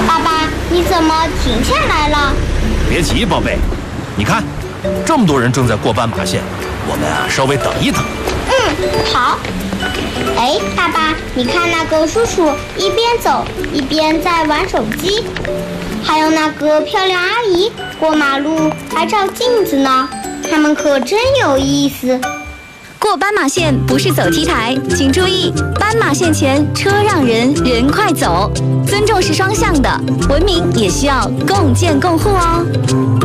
爸爸，你怎么停下来了？ 别急，宝贝，你看，这么多人正在过斑马线，我们稍微等一等。 好。哎，爸爸，你看那个叔叔一边走一边在玩手机，还有那个漂亮阿姨过马路还照镜子呢，他们可真有意思。 过斑马线不是走 T 台，请注意，斑马线前车让人，人快走。尊重是双向的，文明也需要共建共护哦。